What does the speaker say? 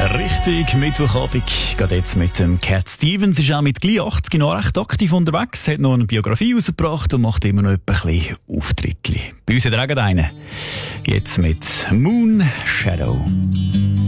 Richtig, Mittwochabend geht jetzt mit dem Cat Stevens. Ist auch mit gleich 80 noch recht aktiv unterwegs, hat noch eine Biografie rausgebracht und macht immer noch ein bisschen Auftritte. Bei uns hat er auch einen. Jetzt mit Moon Shadow.